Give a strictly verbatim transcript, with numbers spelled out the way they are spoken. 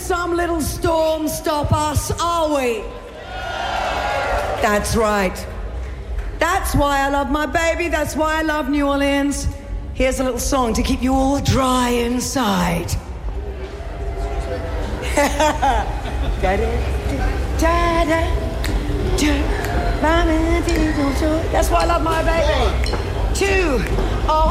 some little storm stop us, are we? That's right. That's why I love my baby. That's why I love New Orleans. Here's a little song to keep you all dry inside. That's why I love my baby. Two. Oh,